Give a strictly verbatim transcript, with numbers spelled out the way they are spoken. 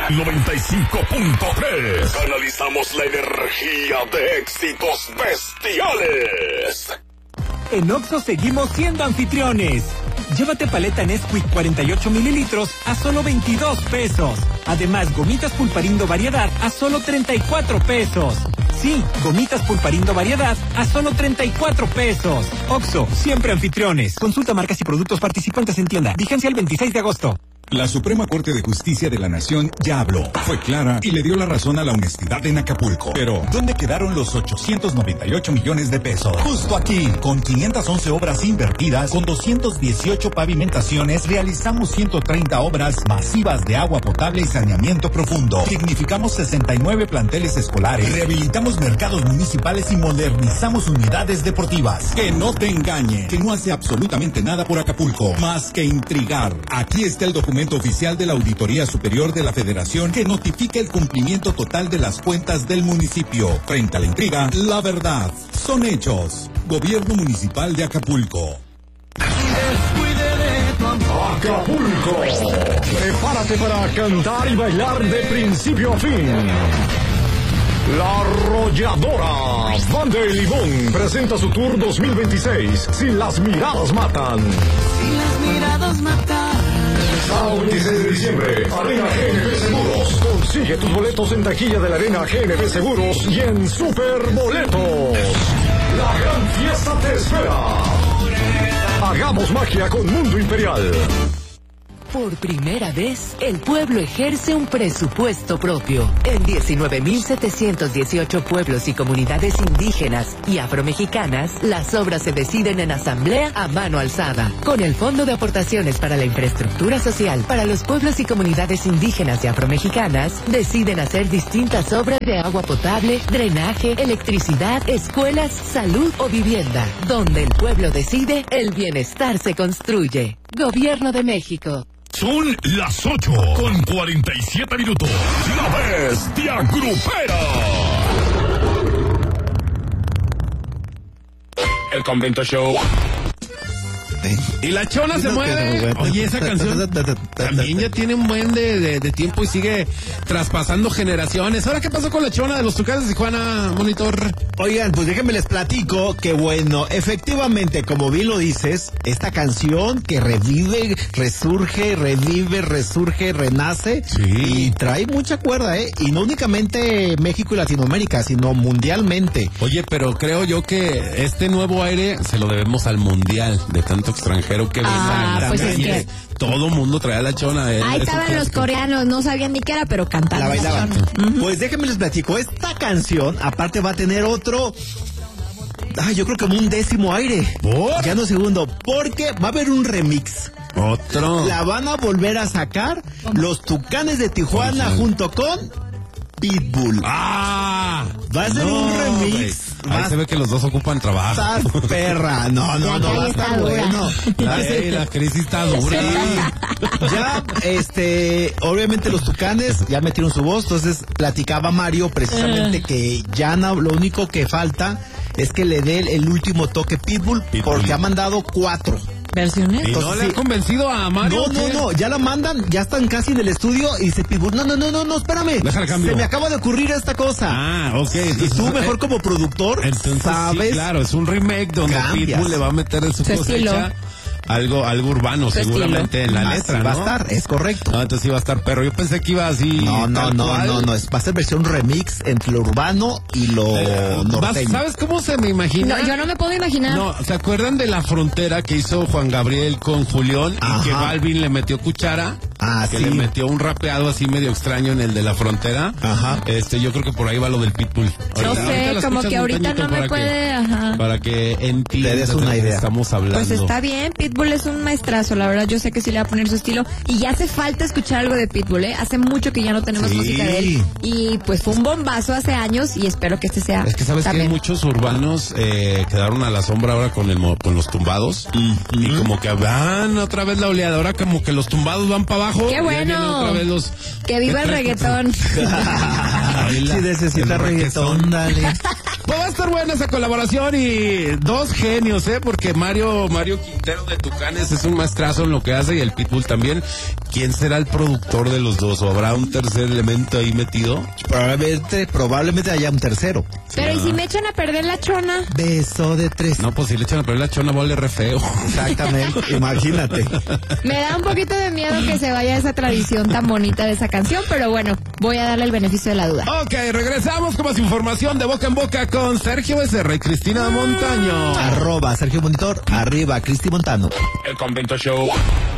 noventa y cinco punto tres. Canalizamos la energía de éxitos bestiales. En Oxxo seguimos siendo anfitriones. Llévate paleta Nesquik cuarenta y ocho mililitros a solo veintidós pesos. Además, gomitas Pulparindo variedad a solo treinta y cuatro pesos. Sí, gomitas Pulparindo variedad a solo treinta y cuatro pesos. Oxxo, siempre anfitriones. Consulta marcas y productos participantes en tienda. Vigencia el veintiséis de agosto. La Suprema Corte de Justicia de la Nación ya habló, fue clara y le dio la razón a la honestidad en Acapulco. Pero, ¿dónde quedaron los ochocientos noventa y ocho millones de pesos? Justo aquí, con quinientas once obras invertidas, con doscientas dieciocho pavimentaciones, realizamos ciento treinta obras masivas de agua potable y saneamiento profundo. Dignificamos sesenta y nueve planteles escolares, rehabilitamos mercados municipales y modernizamos unidades deportivas. Que no te engañe, que no hace absolutamente nada por Acapulco, más que intrigar. Aquí está el documento oficial de la Auditoría Superior de la Federación que notifica el cumplimiento total de las cuentas del municipio. Frente a la intriga, la verdad son hechos. Gobierno Municipal de Acapulco. Acapulco, prepárate para cantar y bailar de principio a fin. La Arrolladora Banda El Limón presenta su tour dos mil veintiséis. Si las miradas matan. Si las miradas matan. Sábado veintiséis de diciembre, Arena G N P Seguros. Consigue tus boletos en taquilla de la Arena G N P Seguros y en Superboletos. La gran fiesta te espera. Hagamos magia con Mundo Imperial. Por primera vez, el pueblo ejerce un presupuesto propio. En diecinueve mil setecientos dieciocho pueblos y comunidades indígenas y afromexicanas, las obras se deciden en asamblea a mano alzada. Con el Fondo de Aportaciones para la Infraestructura Social para los pueblos y comunidades indígenas y afromexicanas, deciden hacer distintas obras de agua potable, drenaje, electricidad, escuelas, salud o vivienda. Donde el pueblo decide, el bienestar se construye. Gobierno de México. Son las ocho con cuarenta y siete minutos. La Bestia Grupera. El Convento Show. Y la chona se mueve. Oye, esa canción también ya tiene un buen de, de, de tiempo y sigue traspasando generaciones. ¿Ahora qué pasó con la chona de los Tucanes de Tijuana, Monitor? Oigan, pues déjenme les platico que bueno, efectivamente, como bien lo dices, esta canción que revive, resurge, revive, resurge, renace, sí, y trae mucha cuerda, ¿eh? Y no únicamente México y Latinoamérica, sino mundialmente. Oye, pero creo yo que este nuevo aire se lo debemos al mundial de tanto extranjero que ah, viene. Pues es que todo mundo traía la chona. Eh, ahí estaban los coreanos, no sabían ni qué era, pero cantaban. La bailaban. Uh-huh. Pues déjenme les platico, esta canción aparte va a tener otro, ay, yo creo que como un décimo aire. ¿Por? Ya no segundo, porque va a haber un remix. Otro. La van a volver a sacar los Tucanes de Tijuana ¿Cómo? Junto con Pitbull. ¡Ah! Va a ser no, un remix. Ahí se ve que los dos ocupan trabajo. Estás perra. No, no, no, va a estar bueno. La, eh, la crisis está dura. Sí. Ya, este, obviamente los Tucanes ya metieron su voz, entonces platicaba Mario precisamente uh. que ya no, lo único que falta es que le dé el, el último toque Pitbull, Pitbull, porque ha mandado cuatro versiones. ¿Y no le han convencido a Mario? No, no, no, ya la mandan, ya están casi en el estudio y dice Pitbull, no, no, no, no, no, espérame. Déjale cambio. Se me acaba de ocurrir esta cosa. Ah, ok. Entonces, y tú mejor eh, como productor, entonces, sabes. Sí, claro, es un remake donde cambias. Pitbull le va a meter en su, su cosecha estilo. Algo, algo urbano, su seguramente estilo. En la letra, ¿no? Va a estar, es correcto. No, entonces sí va a estar perro. Yo pensé que iba así. No, no, no, cual. no, no, es, va a ser versión remix entre lo urbano y lo eh, norteño. ¿Sabes cómo se me imagina? No, yo no me puedo imaginar. No, ¿se acuerdan de La Frontera que hizo Juan Gabriel con Julián? Ajá. Y que Balvin le metió cuchara. Ah, que sí. le metió un rapeado así medio extraño en el de La Frontera. Ajá. Este, yo creo que por ahí va lo del Pitbull. No ahorita, sé, ahorita como que ahorita no me puede, que, ajá. Para que entiendas una idea. Estamos hablando. Pues está bien, Pitbull es un maestrazo, la verdad, yo sé que sí le va a poner su estilo. Y ya hace falta escuchar algo de Pitbull, ¿eh? Hace mucho que ya no tenemos sí. música de él. Y pues fue un bombazo hace años y espero que este sea. Es que sabes también. Que muchos urbanos eh, quedaron a la sombra ahora con el con los tumbados. Mm-hmm. Y como que van otra vez la oleada, ahora como que los tumbados van para abajo. ¡Qué bueno! Otra vez los... Que viva el reggaetón. Si necesita reggaetón, dale. Pues va a estar buena esa colaboración y dos genios, ¿eh? Porque Mario, Mario Quintero de Tucanes es un maestrazo en lo que hace y el Pitbull también. ¿Quién será el productor de los dos? ¿O habrá un tercer elemento ahí metido? Probablemente, probablemente haya un tercero. Pero ¿y si me echan a perder la chona? Beso de tres. No, pues si le echan a perder la chona, vale re feo. Exactamente, imagínate. Me da un poquito de miedo que se vaya esa tradición tan bonita de esa canción, pero bueno, voy a darle el beneficio de la duda. Ok, regresamos con más información de Boca en Boca con Sergio Becerra y Cristina Montaño. Arroba Sergio Monitor, arriba Cristi Montano. El Convento Show.